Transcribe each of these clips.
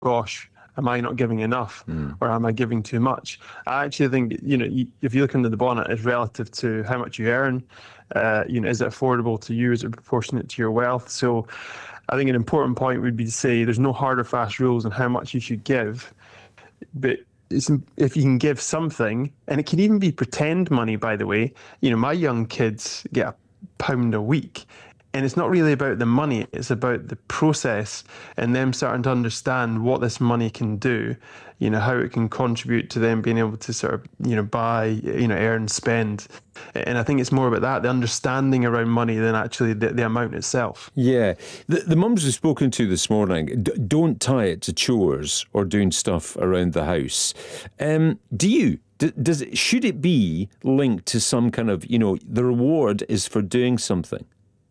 gosh, am I not giving enough, or am I giving too much? I actually think, if you look under the bonnet, it's relative to how much you earn. Is it affordable to you? Is it proportionate to your wealth? So I think an important point would be to say there's no hard or fast rules on how much you should give, but if you can give something, and it can even be pretend money, by the way. My young kids get £1 a week. And it's not really about the money, it's about the process and them starting to understand what this money can do, how it can contribute to them being able to sort of, buy, earn, spend. And I think it's more about that, the understanding around money than actually the amount itself. Yeah. The mums we've spoken to this morning, don't tie it to chores or doing stuff around the house. Do you? Should it be linked to some kind of, the reward is for doing something?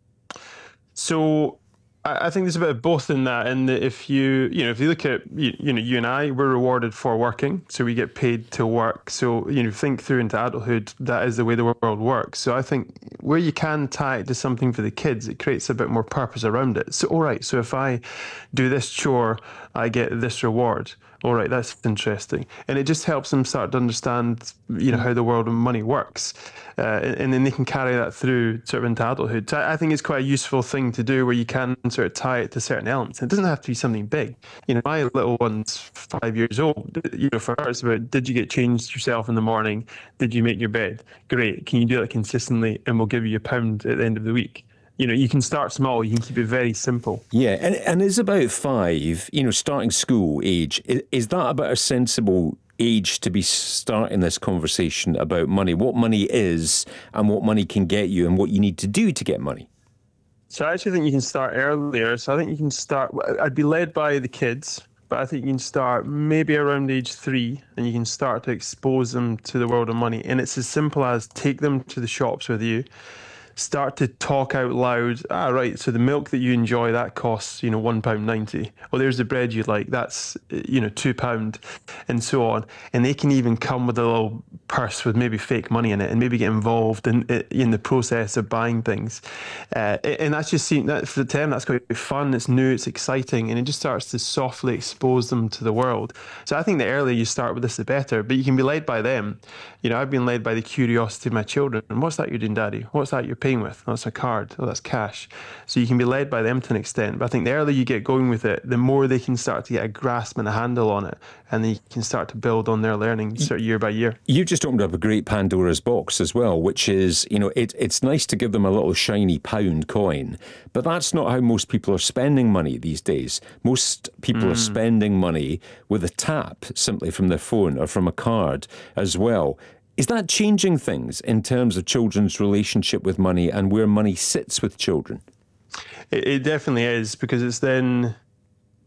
So I think there's a bit of both in that. And if you look at, you and I, we're rewarded for working. So we get paid to work. So, think through into adulthood, that is the way the world works. So I think where you can tie it to something for the kids, it creates a bit more purpose around it. So, all right, so if I do this chore, I get this reward. All right, that's interesting. And it just helps them start to understand, how the world of money works. And then they can carry that through sort of into adulthood. So I think it's quite a useful thing to do where you can sort of tie it to certain elements. It doesn't have to be something big. My little one's 5 years old. For her, it's about, did you get changed yourself in the morning? Did you make your bed? Great. Can you do that consistently? And we'll give you £1 at the end of the week. You can start small. You can keep it very simple. Yeah, and is about 5, starting school age, is that about a sensible age to be starting this conversation about money, what money is and what money can get you and what you need to do to get money? So I actually think you can start earlier. So I think you can start, I'd be led by the kids, but I think you can start maybe around age 3 and you can start to expose them to the world of money. And it's as simple as take them to the shops with you. Start to talk out loud. Right, so the milk that you enjoy, that costs, £1.90. Well, there's the bread you like, that's, £2, and so on. And they can even come with a little purse with maybe fake money in it and maybe get involved in the process of buying things. And that's just that for them, that's quite fun, it's new, it's exciting, and it just starts to softly expose them to the world. So I think the earlier you start with this, the better, but you can be led by them. I've been led by the curiosity of my children. And what's that you're doing, Daddy? What's that you're paying with? Oh, that's a card. Oh, that's cash. So you can be led by them to an extent. But I think the earlier you get going with it, the more they can start to get a grasp and a handle on it. And they can start to build on their learning sort of year by year. You've just opened up a great Pandora's box as well, which is, it's nice to give them a little shiny pound coin, but that's not how most people are spending money these days. Most people are spending money with a tap simply from their phone or from a card as well. Is that changing things in terms of children's relationship with money and where money sits with children? It definitely is, because it's then